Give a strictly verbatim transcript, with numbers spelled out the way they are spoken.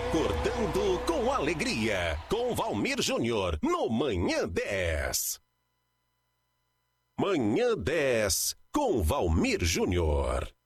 Acordando com alegria, com Valmir Júnior, no Manhã dez. Manhã dez, com Valmir Júnior.